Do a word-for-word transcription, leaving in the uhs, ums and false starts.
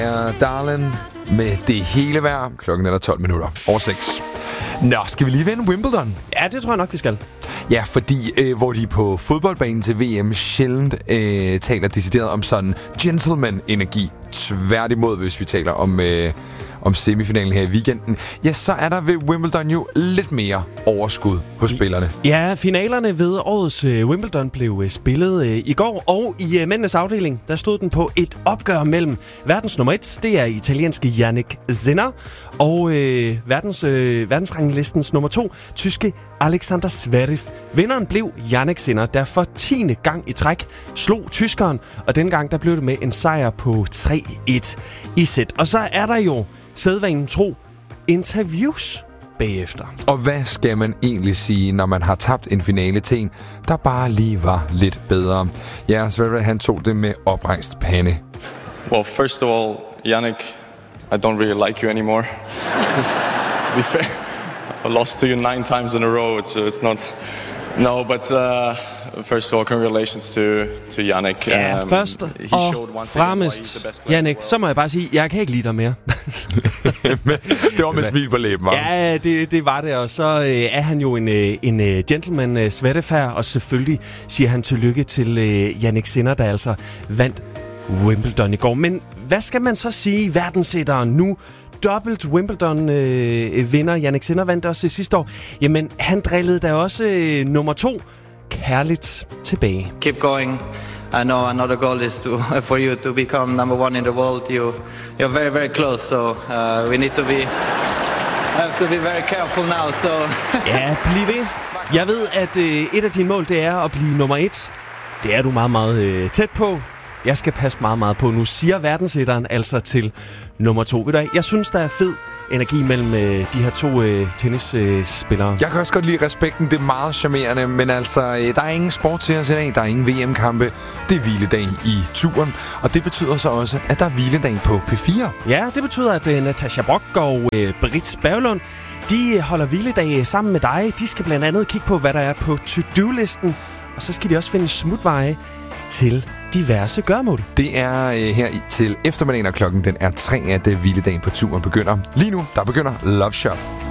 er Darlin med det hele værd. Klokken er der tolv minutter over seks. Nå, skal vi lige vende Wimbledon? Ja, det tror jeg nok, vi skal. Ja, fordi øh, hvor de på fodboldbanen til V M sjældent øh, taler decideret om sådan gentleman-energi. Tværtimod, hvis vi taler om, øh, om semifinalen her i weekenden. Ja, så er der ved Wimbledon jo lidt mere overskud hos spillerne. Ja, finalerne ved årets øh, Wimbledon blev øh, spillet øh, i går. Og i øh, mændenes afdeling, der stod den på et opgør mellem verdens nummer et. Det er italienske Jannik Sinner. Og øh, verdens, øh, verdensranglistens nummer to, tyske Alexander Zverev. Vinderen blev Jannik Sinner, der for tiende gang i træk slog tyskeren. Og denne gang der blev det med en sejr på tre et i sæt. Og så er der jo sædvanen tro interviews bagefter. Og hvad skal man egentlig sige, når man har tabt en finale til en, der bare lige var lidt bedre? Ja, Zverev han tog det med oprejst pande. Well, first of all, Jannik, I don't really like you anymore. To be fair, I lost to you nine times in a row. It's it's not. No, but uh, first of all, congratulations to to Jannik. Ja, um, først og fremmest, Jannik, så må jeg bare sige, jeg kan ikke lide dig mere. Det var med smil på læben, var? Ja, det, det var det, og så øh, er han jo en, øh, en øh, gentleman øh, Zverev her, og selvfølgelig siger han tillykke til øh, Jannik Sinner, der altså vandt Wimbledon i går. Men hvad skal man så sige, verdenssætteren nu? Dobbelt Wimbledon-vinder øh, Jannik Sinner vandt også sidste år. Jamen, han drillede da også øh, nummer to kærligt tilbage. Keep going. I know another goal is to for you to become number one in the world. You you're very very close, so uh, we need to be have to be very careful now. So ja, bliv ved. Jeg ved, at øh, et af dine mål det er at blive nummer et. Det er du meget meget øh, tæt på. Jeg skal passe meget, meget på nu, siger verdenssætteren altså til nummer to. Ved du hvad, jeg synes, der er fed energi mellem øh, de her to øh, tennisspillere. Øh, jeg kan også godt lide respekten, det er meget charmerende, men altså, øh, der er ingen sport til os i dag, der er ingen V M-kampe, det er hviledag i turen, og det betyder så også, at der er hviledag på P fire. Ja, det betyder, at øh, Natasha Brock og øh, Britt Berglund, de holder hviledag sammen med dig. De skal blandt andet kigge på, hvad der er på to-do-listen, og så skal de også finde smutveje til diverse gørmål. Det er øh, her i, til eftermiddagen, og klokken den er tre, at hviledagen på turen begynder. Lige nu, der begynder Love Shop.